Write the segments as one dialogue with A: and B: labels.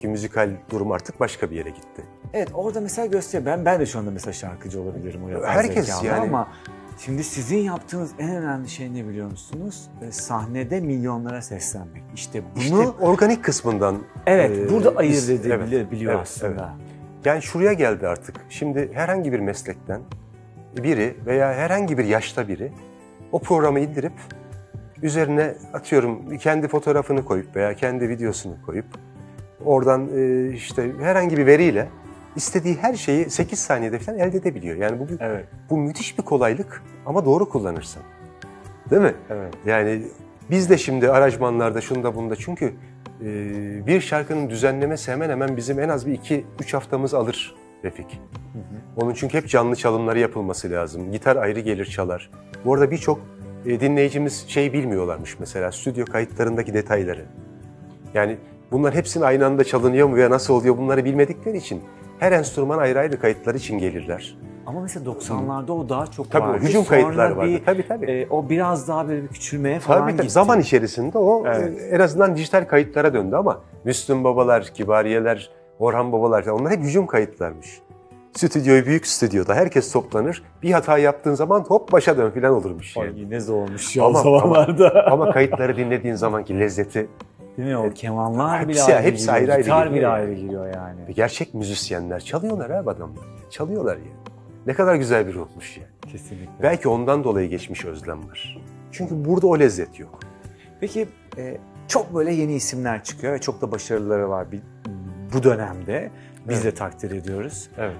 A: Ki müzikal durum artık başka bir yere gitti.
B: Evet, orada mesela gösteriyor. Ben de şu anda mesela şarkıcı olabilirim. O yapay
A: Herkes
B: zekalı
A: yani.
B: Ama şimdi sizin yaptığınız en önemli şey ne biliyor musunuz? Sahnede milyonlara seslenmek. İşte bunu...
A: İşte organik kısmından...
B: Evet, burada ayırt edebiliyor
A: evet,
B: aslında.
A: Evet. Yani şuraya geldi artık. Şimdi herhangi bir meslekten biri veya herhangi bir yaşta biri o programı indirip üzerine atıyorum kendi fotoğrafını koyup veya kendi videosunu koyup oradan işte herhangi bir veriyle istediği her şeyi 8 saniyede falan elde edebiliyor. Yani bu müthiş bir kolaylık ama doğru kullanırsan. Değil mi?
B: Evet.
A: Yani biz de şimdi aranjmanlarda şunda bunda çünkü bir şarkının düzenlemesi hemen hemen bizim en az bir 2-3 haftamız alır Refik. Onun çünkü hep canlı çalımları yapılması lazım. Gitar ayrı gelir çalar. Bu arada birçok dinleyicimiz şey bilmiyorlarmış mesela stüdyo kayıtlarındaki detayları. Yani bunlar hepsinin aynı anda çalınıyor mu veya nasıl oluyor bunları bilmedikleri için her enstrüman ayrı ayrı kayıtlar için gelirler.
B: Ama mesela 90'larda o daha çok
A: tabii,
B: vardı.
A: Tabii hücum kayıtları vardı. Tabii.
B: O biraz daha böyle bir küçülmeye falan gitti.
A: Zaman içerisinde o en azından dijital kayıtlara döndü ama Müslüm babalar, Kibariyeler, Orhan babalar onlar hep hücum kayıtlarmış. Stüdyoyu büyük stüdyoda herkes toplanır. Bir hata yaptığın zaman hop başa dön falan olurmuş. Yani.
B: Ay, ne zormuş ya o zamanlarda.
A: Ama kayıtları dinlediğin zamanki lezzeti.
B: Değil mi? O kemanlar
A: hepsi,
B: bile ayrı
A: hepsi
B: giriyor.
A: Ayrı
B: Gitar bile
A: yani.
B: ayrı giriyor yani.
A: Gerçek müzisyenler çalıyorlar abi adamlar. Çalıyorlar yani. Ne kadar güzel bir ruhmuş yani.
B: Kesinlikle.
A: Belki ondan dolayı geçmiş özlem var. Çünkü burada o lezzet yok.
B: Peki çok böyle yeni isimler çıkıyor ve çok da başarıları var bu dönemde. Biz de takdir ediyoruz.
A: Evet.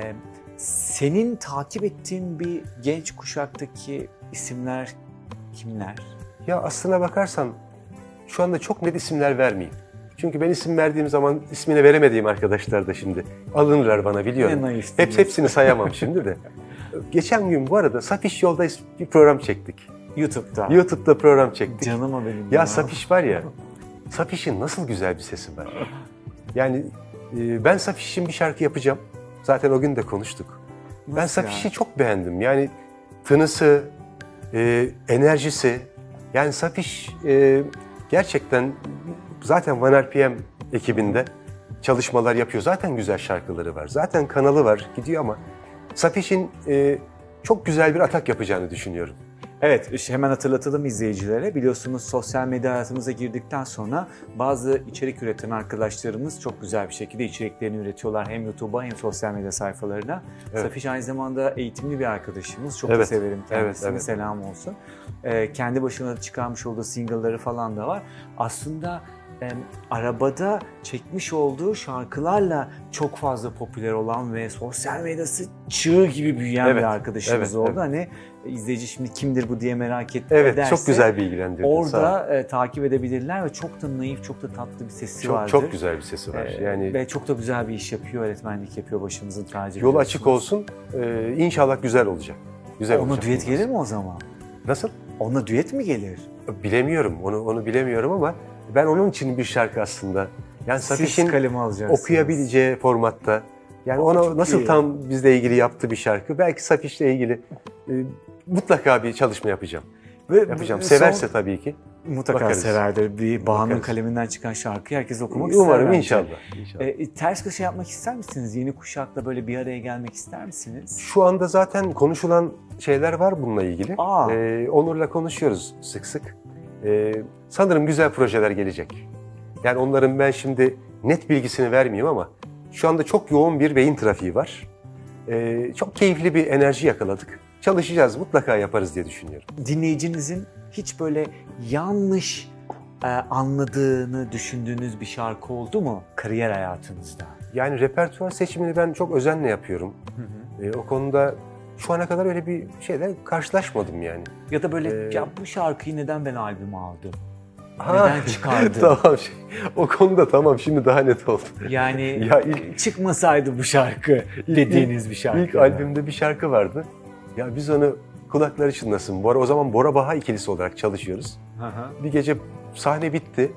B: Senin takip ettiğin bir genç kuşaktaki isimler kimler?
A: Ya aslına bakarsan şu anda çok net isimler vermeyeyim. Çünkü ben isim verdiğim zaman ismini veremediğim arkadaşlar da şimdi alınırlar bana biliyorum. Hepsini sayamam şimdi de. Geçen gün bu arada Safiş Yol'da bir program çektik. YouTube'da program çektik.
B: Canıma benim.
A: Ya Safiş var ya, Safiş'in nasıl güzel bir sesi var. Yani ben Safiş'in bir şarkı yapacağım. Zaten o gün de konuştuk.
B: Nasıl
A: ben Safiş'i çok beğendim. Yani tınısı, enerjisi. Yani Safiş gerçekten zaten One RPM ekibinde çalışmalar yapıyor. Zaten güzel şarkıları var. Zaten kanalı var, gidiyor ama Safiş'in çok güzel bir atak yapacağını düşünüyorum.
B: Evet, hemen hatırlatalım izleyicilere. Biliyorsunuz sosyal medya hayatımıza girdikten sonra bazı içerik üreten arkadaşlarımız çok güzel bir şekilde içeriklerini üretiyorlar. Hem YouTube'a hem sosyal medya sayfalarına. Evet. Safiş aynı zamanda eğitimli bir arkadaşımız. Çok da severim kendisini. Evet. Selam olsun. Kendi başına çıkarmış olduğu single'ları falan da var. Aslında arabada çekmiş olduğu şarkılarla çok fazla popüler olan ve sosyal medyası çığ gibi büyüyen bir arkadaşımız oldu. Hani izleyici şimdi kimdir bu diye merak ederse
A: çok güzel bilgilendirdin.
B: Orada takip edebilirler ve çok da naif, çok da tatlı bir sesi vardır.
A: Çok güzel bir sesi var.
B: Ve çok da güzel bir iş yapıyor, öğretmenlik yapıyor, başımızın tacı.
A: Yolu açık olsun. İnşallah güzel olacak.
B: Ona düet gelir mi o zaman?
A: Nasıl?
B: Ona düet mi gelir?
A: Bilemiyorum. Onu bilemiyorum ama ben onun için bir şarkı aslında. Yani Safiş'in okuyabileceği formatta. Yani ona nasıl tam bizle ilgili yaptığı bir şarkı. Belki Safiş'le ilgili mutlaka bir çalışma yapacağım. Yapacağım. Severse tabii ki.
B: Mutlaka bakarız. Severdir. Bir Bahar'ın kaleminden çıkan şarkıyı herkes okumak
A: ister. Umarım inşallah.
B: Ters köşe yapmak ister misiniz? Yeni kuşakla böyle bir araya gelmek ister misiniz?
A: Şu anda zaten konuşulan şeyler var bununla ilgili. Onur'la konuşuyoruz sık sık. Sanırım güzel projeler gelecek. Yani onların ben şimdi net bilgisini vermeyeyim ama şu anda çok yoğun bir beyin trafiği var. Çok keyifli bir enerji yakaladık. Çalışacağız, mutlaka yaparız diye düşünüyorum.
B: Dinleyicinizin hiç böyle yanlış anladığını düşündüğünüz bir şarkı oldu mu kariyer hayatınızda?
A: Yani repertuar seçimini ben çok özenle yapıyorum. O konuda şu ana kadar öyle bir şeyle karşılaşmadım yani.
B: Ya da böyle ya bu şarkıyı neden ben albüme aldım? Neden çıkardım?
A: Tamam, o konuda tamam, şimdi daha net oldu.
B: Yani çıkmasaydı bu şarkı dediğiniz bir şarkı.
A: İlk albümde bir şarkı vardı. Ya biz onu kulakları çınlasın. O zaman Bora Baha ikilisi olarak çalışıyoruz. Bir gece sahne bitti.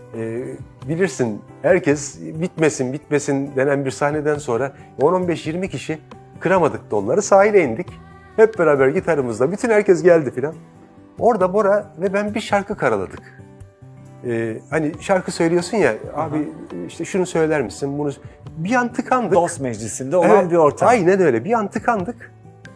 A: Bilirsin herkes bitmesin denen bir sahneden sonra 10-15-20 kişi kıramadık da onları, sahile indik. Hep beraber gitarımızla bütün herkes geldi filan. Orada Bora ve ben bir şarkı karaladık. Hani şarkı söylüyorsun ya, abi işte şunu söyler misin, bunu... Bir an tıkandık.
B: Dost meclisinde olan bir ortam.
A: Aynen öyle. Bir an tıkandık.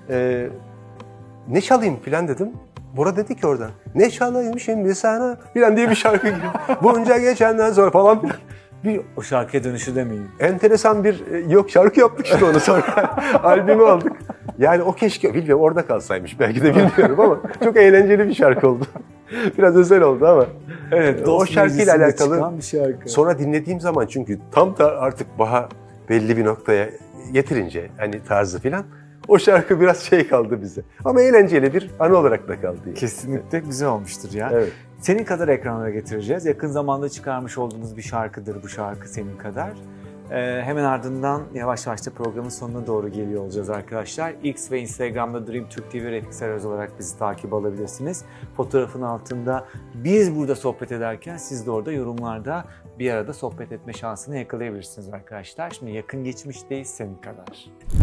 A: Ne çalayım filan dedim. Bora dedi ki oradan, ne çalayım şimdi sana filan diye bir şarkı girdi. Bunca geçenden sonra falan filan. Bir
B: O şarkıya dönüşü demeyin.
A: enteresan bir yok şarkı yaptık işte onu sonra. Albümü aldık. Yani o keşke bilmiyorum orada kalsaymış belki de bilmiyorum ama çok eğlenceli bir şarkı oldu. Biraz özel oldu ama.
B: Evet,
A: O şarkıyla alakalı
B: çıkan bir şarkı.
A: sonra dinlediğim zaman çünkü tam da artık Baha belli bir noktaya getirince hani tarzı filan o şarkı biraz şey kaldı bize. Ama eğlenceli bir anı olarak da kaldı. Yani.
B: Kesinlikle güzel olmuştur ya.
A: Evet.
B: Senin kadar ekranlara getireceğiz. Yakın zamanda çıkarmış olduğunuz bir şarkıdır bu şarkı Senin Kadar. Hemen ardından yavaş yavaş da programın sonuna doğru geliyor olacağız arkadaşlar. X ve Instagram'da Dream Türk TV Refik Saraz olarak bizi takip alabilirsiniz. Fotoğrafın altında biz burada sohbet ederken siz de orada yorumlarda bir arada sohbet etme şansını yakalayabilirsiniz arkadaşlar. Şimdi yakın geçmişteyiz Senin Kadar.